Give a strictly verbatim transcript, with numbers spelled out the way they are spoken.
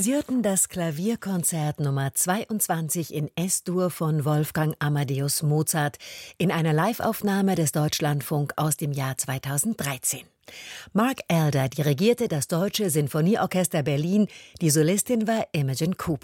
Sie hörten das Klavierkonzert Nummer zweiundzwanzig in Es-Dur von Wolfgang Amadeus Mozart in einer Liveaufnahme des Deutschlandfunk aus dem Jahr zweitausenddreizehn. Mark Elder dirigierte das Deutsche Sinfonieorchester Berlin, die Solistin war Imogen Cooper.